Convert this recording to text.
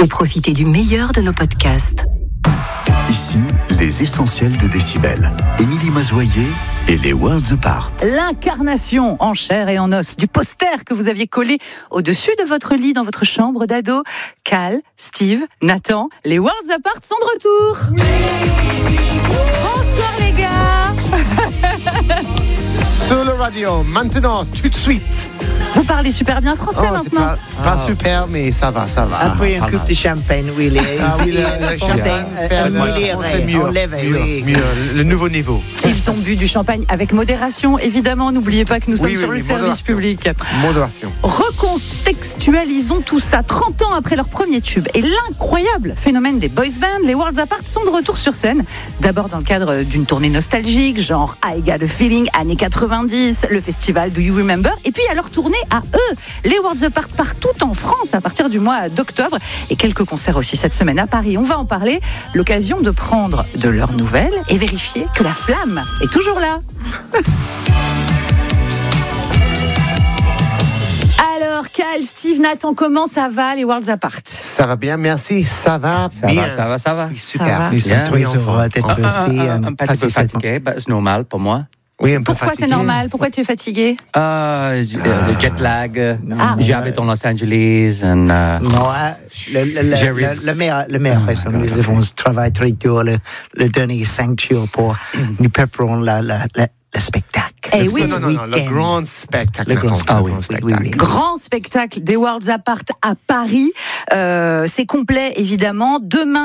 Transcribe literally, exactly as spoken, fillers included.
et profitez du meilleur de nos podcasts. Ici, les essentiels de Décibel. Émilie Mazoyer et les Worlds Apart. L'incarnation en chair et en os du poster que vous aviez collé au-dessus de votre lit dans votre chambre d'ado. Cal, Steve, Nathan, les Worlds Apart sont de retour. Oui. Bonsoir les gars. Sur le radio, maintenant, tout de suite. Vous parlez super bien français oh, maintenant. C'est pas, pas oh. super, mais ça va, ça va. Après un coupe de champagne, oui. Les, ah, oui, le, le champagne, faire le français mieux, mieux, oui. mieux, le nouveau niveau. Ils ont bu du champagne avec modération, évidemment. N'oubliez pas que nous sommes oui, sur oui, le oui, service public. Modération. Recontextualisons tout ça. trente ans après leur premier tube et l'incroyable phénomène des boys bands, les Worlds Apart sont de retour sur scène. D'abord dans le cadre d'une tournée nostalgique, genre I Got a Feeling, années quatre-vingt-dix, le festival Do You Remember, et puis à leur tournée à eux, les Worlds Apart partout en France à partir du mois d'octobre, et quelques concerts aussi cette semaine à Paris. On va en parler, l'occasion de prendre de leurs nouvelles et vérifier que la flamme est toujours là. Alors, Cal, Steve, Nathan, comment ça va les Worlds Apart? Ça va bien, merci, ça va ça bien. Va, ça va, ça va. Super. Nous sommes très heureux d'être ici. Un, un, un petit peu fatigué, bah, c'est normal pour moi. Oui, un Pourquoi peu c'est normal? Pourquoi tu es fatigué? euh, ah. Le jet lag. Ah. J'habite dans Los Angeles. And, uh, non, le, le, le, le, le meilleur, le meilleur raison, oh, nous avons travaillé très dur le, le dernier cinq jours pour nous préparer la, la, la, le spectacle. Eh oui. Non, non, non, le grand spectacle. Le grand, ah, le oui, grand spectacle. Oui, oui. Grand spectacle des Worlds Apart à Paris. Euh, c'est complet, évidemment. Demain,